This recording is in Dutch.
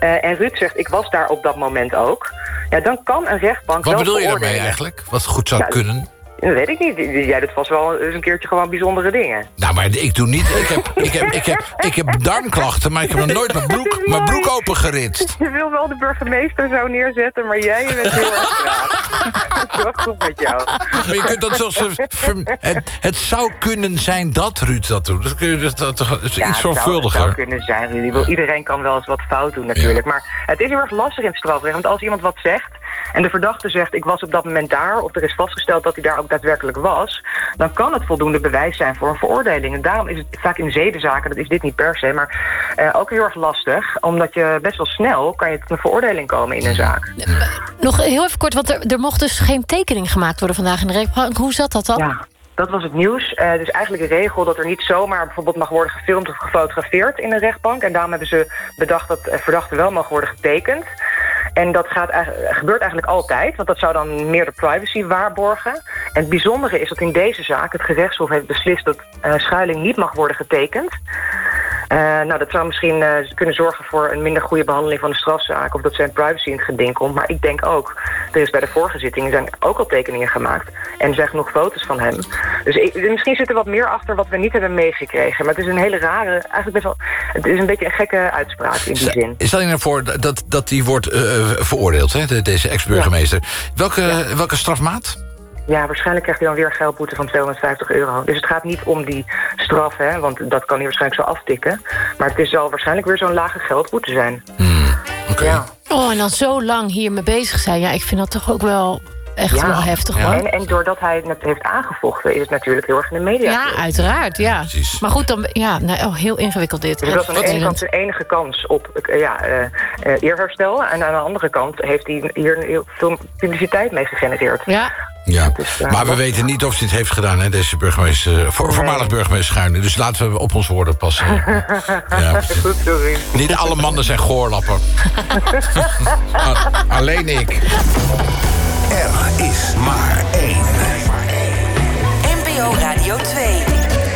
En Ruud zegt, ik was daar op dat moment ook. Ja, dan kan een rechtbank Wat wel bedoel je daarmee veroordelen. eigenlijk? Wat goed zou kunnen? Dat weet ik niet. Jij doet vast wel eens een keertje gewoon bijzondere dingen. Nou, maar ik doe niet... Ik heb darmklachten, maar ik heb nog nooit mijn broek opengeritst. Je wil wel de burgemeester zo neerzetten, maar jij bent heel erg graag. Dat is wel goed met jou. Maar je kunt dat zelfs... Het zou kunnen zijn dat Ruud dat doet. Dat is iets zorgvuldiger. Het zou kunnen zijn, Ruud. Iedereen kan wel eens wat fout doen natuurlijk. Ja. Maar het is heel erg lastig in het strafrecht. Want als iemand wat zegt en de verdachte zegt, ik was op dat moment daar, of er is vastgesteld dat hij daar ook daadwerkelijk was, dan kan het voldoende bewijs zijn voor een veroordeling. En daarom is het vaak in zedenzaken, dat is dit niet per se, maar ook heel erg lastig, omdat je best wel snel kan je tot een veroordeling komen in een zaak. Nog heel even kort, want er mocht dus geen tekening gemaakt worden vandaag in de rechtbank. Hoe zat dat dan? Ja. Dat was het nieuws. Het is eigenlijk een regel dat er niet zomaar bijvoorbeeld mag worden gefilmd of gefotografeerd in een rechtbank. En daarom hebben ze bedacht dat verdachten wel mogen worden getekend. En dat gebeurt eigenlijk altijd, want dat zou dan meer de privacy waarborgen. En het bijzondere is dat in deze zaak het gerechtshof heeft beslist dat schuiling niet mag worden getekend. Dat zou misschien kunnen zorgen voor een minder goede behandeling van de strafzaak, of dat zijn privacy in het geding komt. Maar ik denk ook, er is bij de vorige zittingen zijn ook al tekeningen gemaakt. En er zijn genoeg foto's van hem. Dus misschien zit er wat meer achter wat we niet hebben meegekregen. Maar het is een hele rare, eigenlijk best wel, het is een beetje een gekke uitspraak in die zin. Stel je nou voor dat die wordt veroordeeld, hè, deze ex-burgemeester. Ja. Welke strafmaat? Ja, waarschijnlijk krijgt hij dan weer een geldboete van €250. Dus het gaat niet om die straf, hè, want dat kan hij waarschijnlijk zo aftikken. Maar het zal waarschijnlijk weer zo'n lage geldboete zijn. Okay. Ja. Oh, en dan zo lang hiermee bezig zijn. Ja, ik vind dat toch ook wel echt wel heftig, hoor. En doordat hij het heeft aangevochten, is het natuurlijk heel erg in de media. Ja, uiteraard, ja. Precies. Maar goed, dan, heel ingewikkeld dit. Dus dat is aan de ene kant zijn enige kans op eerherstel. En aan de andere kant heeft hij hier heel veel publiciteit mee gegenereerd. Ja, dus, maar we weten niet of hij het heeft gedaan, hè, deze burgemeester, voormalig burgemeester Schuine. Dus laten we op ons woorden passen. Ja. Goed, sorry. Niet alle mannen zijn goorlappen. Alleen ik. Er is maar één. NPO Radio 2.